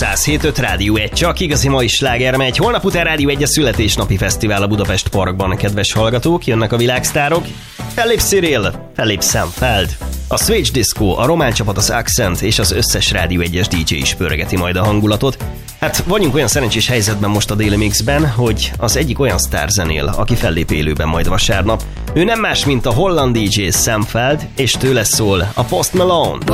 107.5 Rádió 1, csak igazi mai sláger megy. Holnap után Rádió 1 a születésnapi fesztivál a Budapest Parkban, kedves hallgatók, jönnek a világsztárok. Fellép Cyril, fellép Sam Feld. A Switch Disco, a román csapat, az Accent és az összes Rádió 1-es DJ is pörgeti majd a hangulatot. Hát vagyunk olyan szerencsés helyzetben most a Daily Mixben, hogy az egyik olyan sztár zenél, aki fellép élőben majd vasárnap. Ő nem más, mint a holland DJ Sam Feld, és tőle szól a Post Malone.